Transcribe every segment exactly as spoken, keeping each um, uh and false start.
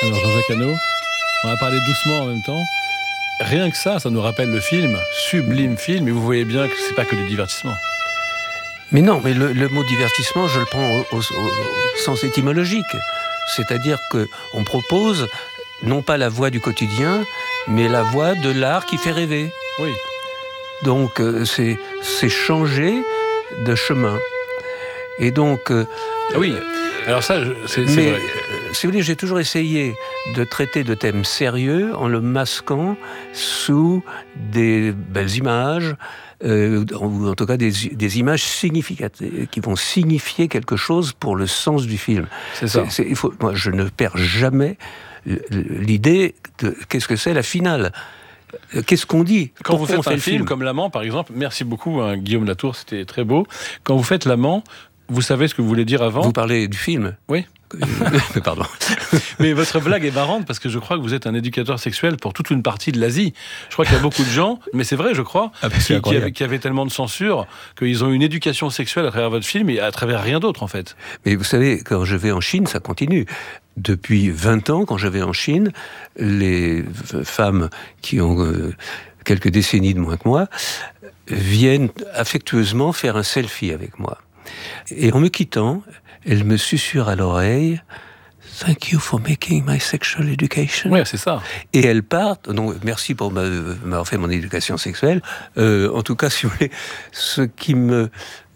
Alors Jean-Jacques Hano, on va parler doucement en même temps. Rien que ça, ça nous rappelle le film, sublime film, et vous voyez bien que c'est pas que du divertissement. Mais non, mais le, le mot divertissement, je le prends au, au, au sens étymologique. C'est-à-dire qu'on propose non pas la voie du quotidien, mais la voie de l'art qui fait rêver. Oui. Donc c'est, c'est changer de chemin. Et donc... Euh, ah oui, alors ça, c'est, c'est mais, vrai. Euh, si vous voulez, j'ai toujours essayé de traiter de thèmes sérieux en le masquant sous des belles images, euh, ou en tout cas des, des images significatives, qui vont signifier quelque chose pour le sens du film. C'est ça. C'est, c'est, il faut, moi, je ne perds jamais l'idée de qu'est-ce que c'est la finale. Qu'est-ce qu'on dit quand vous faites on fait un le film, film comme L'Amant, par exemple, merci beaucoup hein, Guillaume Latour, c'était très beau. Quand vous faites L'Amant, vous savez ce que vous voulez dire avant ? Vous parlez du film ? Oui. Pardon. Mais votre blague est marrante parce que je crois que vous êtes un éducateur sexuel pour toute une partie de l'Asie. Je crois qu'il y a beaucoup de gens, mais c'est vrai, je crois, ah, qui, qui, avaient, qui avaient tellement de censure qu'ils ont une éducation sexuelle à travers votre film et à travers rien d'autre, en fait. Mais vous savez, quand je vais en Chine, ça continue. Depuis vingt ans, quand je vais en Chine, les femmes qui ont euh, quelques décennies de moins que moi viennent affectueusement faire un selfie avec moi. Et en me quittant, elle me susurre à l'oreille « Thank you for making my sexual education ». Oui, c'est ça. Et elle part, donc merci pour m'avoir fait mon éducation sexuelle. Euh, en tout cas, si vous voulez, ce qui me...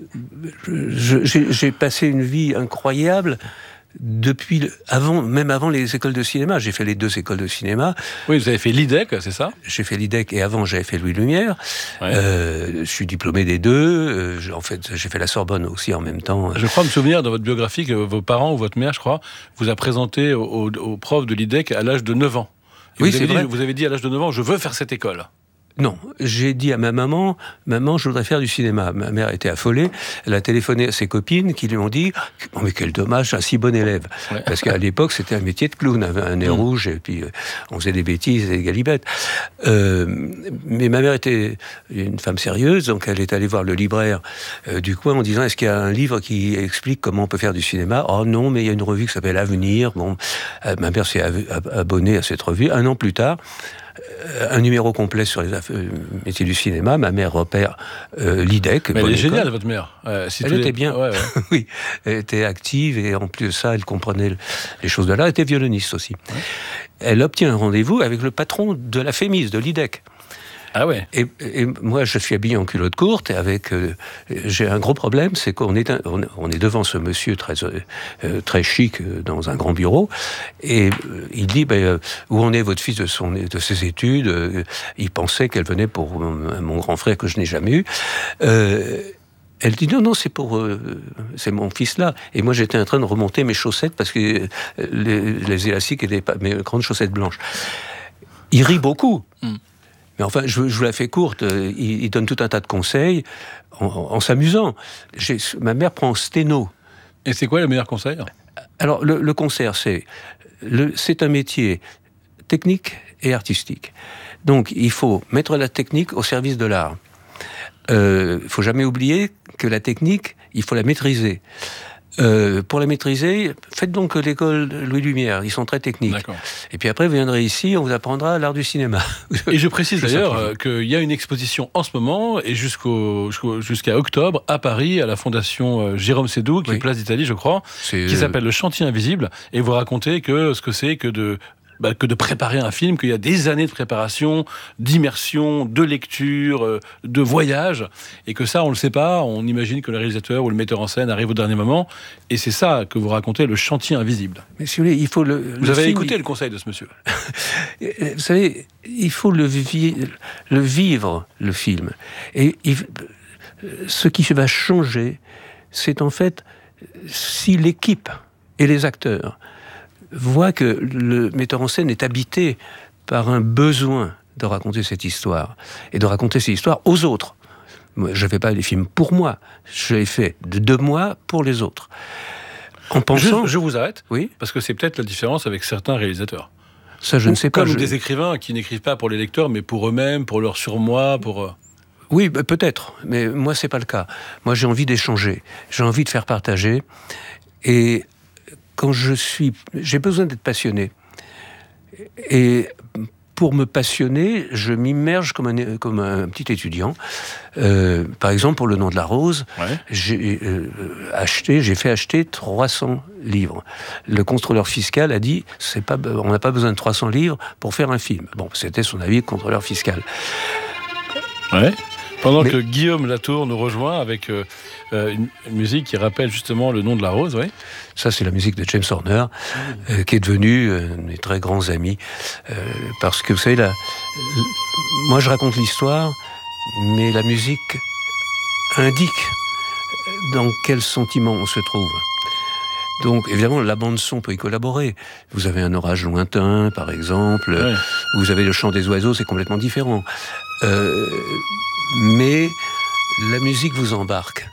Je, j'ai, j'ai passé une vie incroyable depuis, le, avant, même avant les écoles de cinéma. J'ai fait les deux écoles de cinéma. Oui, vous avez fait l'I D E C, c'est ça ? J'ai fait l'I D E C et avant j'avais fait Louis Lumière. Ouais. Euh, je suis diplômé des deux. Euh, je, en fait, j'ai fait la Sorbonne aussi en même temps. Je crois me souvenir dans votre biographie que vos parents ou votre mère, je crois, vous a présenté au, au, au prof de l'I D E C à l'âge de neuf ans. Et oui, vous c'est avez vrai. Dit, vous avez dit à l'âge de neuf ans, je veux faire cette école. Non, j'ai dit à ma maman, maman, je voudrais faire du cinéma. Ma mère était affolée. Elle a téléphoné à ses copines qui lui ont dit, oh, mais quel dommage, un si bon élève. Ouais. Parce qu'à l'époque, c'était un métier de clown, avait un nez mmh. rouge, et puis euh, on faisait des bêtises et des galipettes. Euh, mais ma mère était une femme sérieuse, donc elle est allée voir le libraire euh, du coin en disant, est-ce qu'il y a un livre qui explique comment on peut faire du cinéma ? Oh non, mais il y a une revue qui s'appelle Avenir. Bon, euh, ma mère s'est abonnée à cette revue. Un an plus tard, un numéro complet sur les affaires, métiers du cinéma. Ma mère repère euh, l'I D E C. Mais elle est géniale, votre mère. Euh, si elle était les... bien. Ouais, ouais. Oui, elle était active et en plus de ça, elle comprenait les choses de là. Elle était violoniste aussi. Ouais. Elle obtient un rendez-vous avec le patron de la Fémis, de l'I D E C. Ah ouais. Et, et moi, je suis habillé en culotte courte et avec. Euh, j'ai un gros problème, c'est qu'on est, un, on, on est devant ce monsieur très euh, très chic euh, dans un grand bureau et euh, il dit ben, euh, où en est votre fils de son de ses études euh, il pensait qu'elle venait pour mon, mon grand frère que je n'ai jamais eu. Euh, Elle dit non, non, c'est pour, euh, c'est mon fils là. Et moi, j'étais en train de remonter mes chaussettes parce que les, les élastiques étaient pas mes grandes chaussettes blanches. Il rit beaucoup. Mm. Mais enfin, je, je vous la fais courte, il, il donne tout un tas de conseils en, en s'amusant. J'ai, ma mère prend sténo. Et c'est quoi le meilleur conseil ? Alors, le, le concert, c'est, le, c'est un métier technique et artistique. Donc, il faut mettre la technique au service de l'art. Il euh, ne faut jamais oublier que la technique, il faut la maîtriser. Euh, pour la maîtriser, faites donc l'école Louis Lumière, ils sont très techniques. D'accord. Et puis après, vous viendrez ici, on vous apprendra l'art du cinéma. Et je précise d'ailleurs euh, qu'il y a une exposition en ce moment, et jusqu'au, jusqu'au, jusqu'à octobre, à Paris, à la Fondation euh, Jérôme Sédou, qui oui. est Place d'Italie, je crois, c'est, qui euh... s'appelle Le Chantier Invisible, et vous racontez que ce que c'est que de... Bah, que de préparer un film, qu'il y a des années de préparation, d'immersion, de lecture, euh, de voyage, et que ça, on le sait pas, on imagine que le réalisateur ou le metteur en scène arrive au dernier moment, et c'est ça que vous racontez, le chantier invisible. Mais si vous voulez, il faut le... Vous le avez film, écouté il... le conseil de ce monsieur. Vous savez, il faut le, vi... le vivre, le film. Et il... ce qui va changer, c'est en fait, si l'équipe et les acteurs voit que le metteur en scène est habité par un besoin de raconter cette histoire, et de raconter cette histoire aux autres. Moi, je ne fais pas les films pour moi, je les fais de, de moi pour les autres. En pensant... Je, je vous arrête, oui, parce que c'est peut-être la différence avec certains réalisateurs. Ça, je Ou, ne sais pas. Comme je... des écrivains qui n'écrivent pas pour les lecteurs, mais pour eux-mêmes, pour leur surmoi, pour... Oui, peut-être, mais moi, c'est pas le cas. Moi, j'ai envie d'échanger, j'ai envie de faire partager, et... Quand je suis... J'ai besoin d'être passionné. Et pour me passionner, je m'immerge comme un, comme un petit étudiant. Euh, par exemple, pour Le Nom de la Rose, ouais. j'ai euh, acheté, j'ai fait acheter trois cents livres. Le contrôleur fiscal a dit, c'est pas, on n'a pas besoin de trois cents livres pour faire un film. Bon, c'était son avis de contrôleur fiscal. Ouais. Pendant Mais... que Guillaume Latour nous rejoint avec euh, une, une musique qui rappelle justement Le Nom de la Rose, oui. Ça, c'est la musique de James Horner, mmh. euh, qui est devenu euh, un de mes très grands amis. Euh, parce que, vous savez, la, la, moi, je raconte l'histoire, mais la musique indique dans quel sentiment on se trouve. Donc, évidemment, la bande-son peut y collaborer. Vous avez Un orage lointain, par exemple. Ouais. Vous avez Le chant des oiseaux, c'est complètement différent. Euh, mais la musique vous embarque.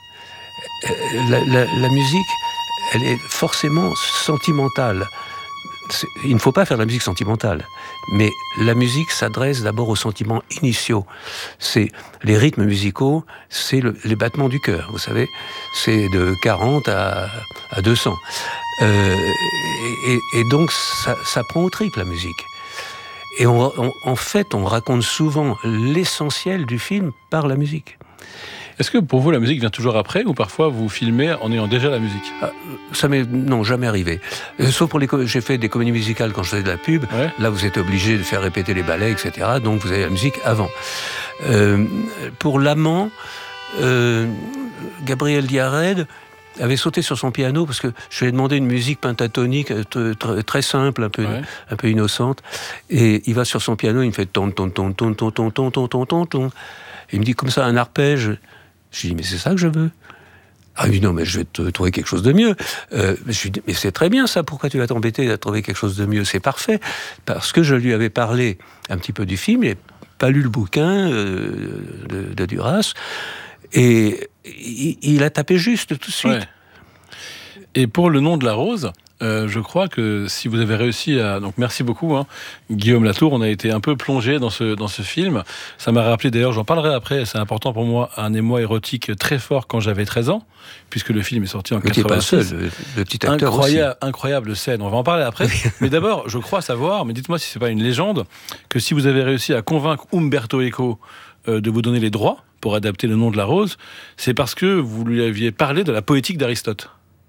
La, la, la musique, elle est forcément sentimentale. C'est, il ne faut pas faire de la musique sentimentale, mais la musique s'adresse d'abord aux sentiments initiaux. C'est les rythmes musicaux, c'est le, les battements du cœur, vous savez. C'est de quarante à, à deux cents. Euh, et, et donc, ça, ça prend au tripes, la musique. Et on, on, en fait, on raconte souvent l'essentiel du film par la musique. Est-ce que pour vous, la musique vient toujours après, ou parfois vous filmez en ayant déjà la musique ? ah, Ça m'est non, jamais arrivé. Sauf pour les... J'ai fait des comédies musicales quand je faisais de la pub. Ouais. Là, vous êtes obligé de faire répéter les ballets, et cetera. Donc, vous avez la musique avant. Euh, pour L'Amant, euh, Gabriel Diarède avait sauté sur son piano parce que je lui ai demandé une musique pentatonique très simple, un peu, ouais. un peu innocente. Et il va sur son piano, il me fait ton ton ton ton ton ton ton ton ton ton ton. Il me dit comme ça un arpège. Je lui dis mais c'est ça que je veux. Ah, il me dit non mais je vais te trouver quelque chose de mieux. Euh, je lui dis mais c'est très bien ça. Pourquoi tu vas t'embêter à trouver quelque chose de mieux ? C'est parfait parce que je lui avais parlé un petit peu du film. Il n'a pas lu le bouquin euh, de, de Duras. Et il, il a tapé juste tout de suite. Ouais. Et pour Le Nom de la Rose, euh, je crois que si vous avez réussi à... Donc merci beaucoup, hein, Guillaume Latour, on a été un peu plongé dans ce, dans ce film. Ça m'a rappelé, d'ailleurs, j'en parlerai après, c'est important pour moi, un émoi érotique très fort quand j'avais treize ans, puisque le film est sorti en quatre-vingt-six. Pas seul, le, le petit acteur incroyable, aussi. Incroyable scène, on va en parler après. Mais d'abord, je crois savoir, mais dites-moi si c'est pas une légende, que si vous avez réussi à convaincre Umberto Eco euh, de vous donner les droits pour adapter Le Nom de la Rose, c'est parce que vous lui aviez parlé de la poétique d'Aristote.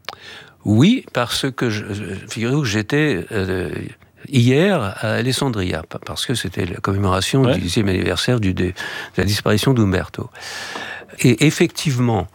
Oui, parce que, je, figurez-vous que j'étais euh, hier à Alessandria, parce que c'était la commémoration ouais. du dixième anniversaire du, de, de la disparition d'Umberto. Et effectivement,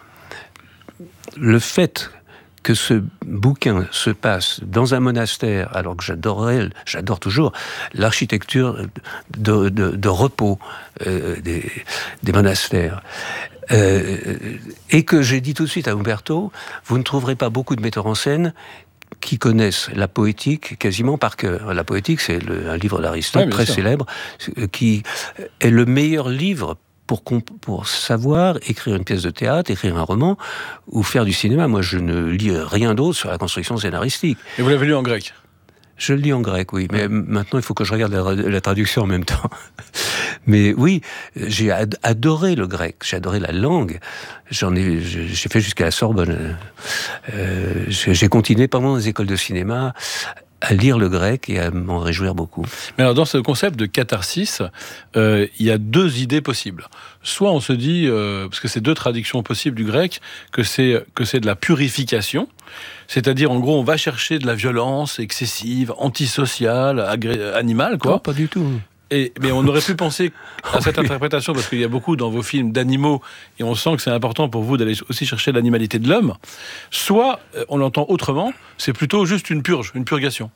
le fait que ce bouquin se passe dans un monastère, alors que j'adorais, j'adore toujours l'architecture de, de, de repos euh, des, des monastères, euh, et que j'ai dit tout de suite à Umberto, vous ne trouverez pas beaucoup de metteurs en scène qui connaissent la poétique quasiment par cœur. La poétique, c'est le, un livre d'Aristote ouais, très sûr. célèbre, qui est le meilleur livre Pour, pour savoir écrire une pièce de théâtre, écrire un roman ou faire du cinéma. Moi, je ne lis rien d'autre sur la construction scénaristique. Et vous l'avez lu en grec ? Je le lis en grec, oui. Mais ouais. maintenant, il faut que je regarde la, la traduction en même temps. Mais oui, j'ai ad- adoré le grec. J'ai adoré la langue. J'en ai, j'ai fait jusqu'à la Sorbonne. Euh, j'ai continué pendant les écoles de cinéma à lire le grec et à m'en réjouir beaucoup. Mais alors, dans ce concept de catharsis, euh, il y a deux idées possibles. Soit on se dit, euh, parce que c'est deux traductions possibles du grec, que c'est, que c'est de la purification, c'est-à-dire, en gros, on va chercher de la violence excessive, antisociale, agré- animale, quoi. Non, pas du tout. Et, mais on aurait pu penser à cette interprétation, parce qu'il y a beaucoup dans vos films d'animaux, et on sent que c'est important pour vous d'aller aussi chercher l'animalité de l'homme. Soit, on l'entend autrement, c'est plutôt juste une purge, une purgation.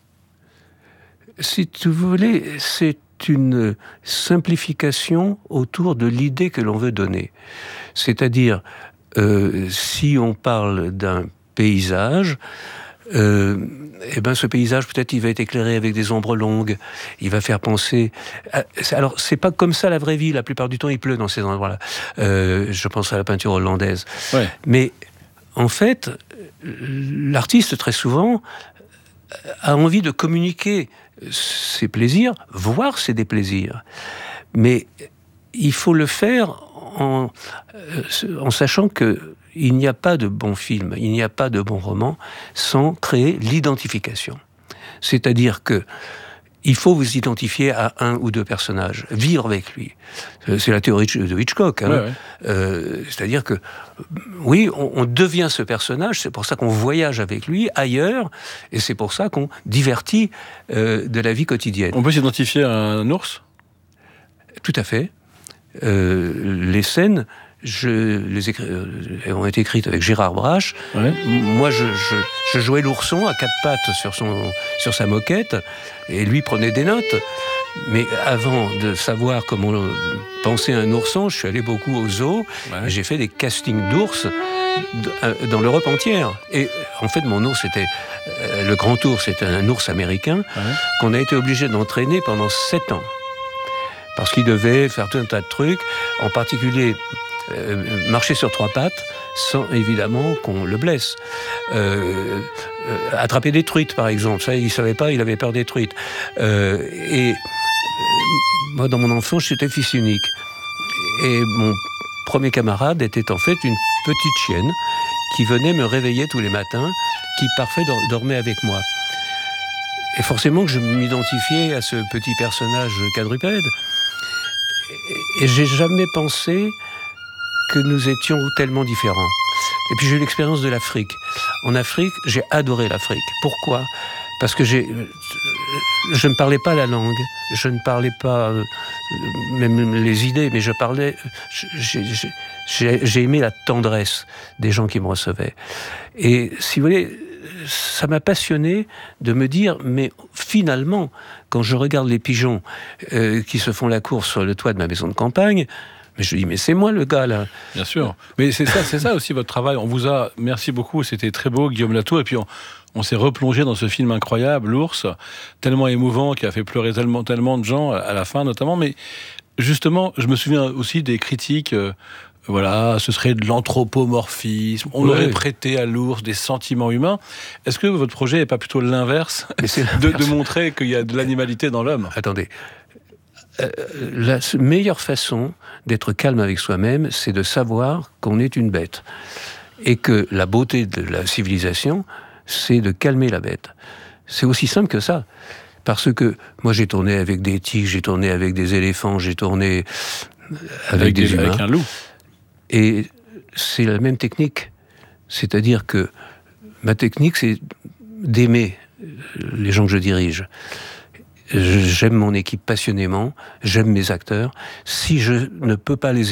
Si tu voulais, c'est une simplification autour de l'idée que l'on veut donner. C'est-à-dire, euh, si on parle d'un paysage, Euh, eh ben ce paysage peut-être il va être éclairé avec des ombres longues, il va faire penser à... alors c'est pas comme ça la vraie vie, la plupart du temps il pleut dans ces endroits-là, euh, je pense à la peinture hollandaise, ouais. Mais en fait l'artiste très souvent a envie de communiquer ses plaisirs, voire ses déplaisirs, mais il faut le faire en, en sachant que il n'y a pas de bon film, il n'y a pas de bon roman sans créer l'identification. C'est-à-dire que il faut vous identifier à un ou deux personnages, vivre avec lui. C'est la théorie de Hitchcock. Hein. Ouais, ouais. Euh, c'est-à-dire que, oui, on, on devient ce personnage, c'est pour ça qu'on voyage avec lui ailleurs, et c'est pour ça qu'on divertit euh, de la vie quotidienne. On peut s'identifier à un ours ? Tout à fait. Euh, les scènes... Je, les écri- euh, ont été écrites avec Gérard Brache. Ouais. Moi, je, je, je jouais l'ourson à quatre pattes sur, son, sur sa moquette, et lui prenait des notes. Mais avant de savoir comment penser un ourson, je suis allé beaucoup au zoo, ouais. et j'ai fait des castings d'ours dans l'Europe entière. Et en fait, mon ours était... Euh, le grand ours, c'était un ours américain, ouais. qu'on a été obligé d'entraîner pendant sept ans. Parce qu'il devait faire tout un tas de trucs, en particulier... Euh, marcher sur trois pattes sans évidemment qu'on le blesse. Euh, euh, attraper des truites, par exemple. Ça, il ne savait pas, il avait peur des truites. Euh, et euh, moi, dans mon enfance, j'étais fils unique. Et mon premier camarade était en fait une petite chienne qui venait me réveiller tous les matins, qui parfait dormait avec moi. Et forcément que je m'identifiais à ce petit personnage quadrupède. Et j'ai jamais pensé que nous étions tellement différents. Et puis j'ai eu l'expérience de l'Afrique. En Afrique, j'ai adoré l'Afrique. Pourquoi ? Parce que j'ai, je ne parlais pas la langue, je ne parlais pas euh, même les idées, mais je parlais, j'ai, j'ai, j'ai aimé la tendresse des gens qui me recevaient. Et si vous voulez, ça m'a passionné de me dire, mais finalement, quand je regarde les pigeons euh, qui se font la course sur le toit de ma maison de campagne, mais je dis, mais c'est moi le gars, là. Bien sûr. Mais c'est ça, c'est ça aussi votre travail. On vous a... Merci beaucoup, c'était très beau, Guillaume Latour. Et puis, on, on s'est replongé dans ce film incroyable, L'Ours, tellement émouvant, qui a fait pleurer tellement, tellement de gens, à la fin notamment. Mais justement, je me souviens aussi des critiques... Euh, voilà, ce serait de l'anthropomorphisme. On ouais. aurait prêté à l'ours des sentiments humains. Est-ce que votre projet n'est pas plutôt l'inverse, de, de montrer qu'il y a de l'animalité dans l'homme ? Attendez. Euh, la meilleure façon d'être calme avec soi-même, c'est de savoir qu'on est une bête. Et que la beauté de la civilisation, c'est de calmer la bête. C'est aussi simple que ça. Parce que moi, j'ai tourné avec des tigres, j'ai tourné avec des éléphants, j'ai tourné avec, avec des, des humains. Avec un loup. Et c'est la même technique. C'est-à-dire que ma technique, c'est d'aimer les gens que je dirige. J'aime mon équipe passionnément, j'aime mes acteurs. Si je ne peux pas les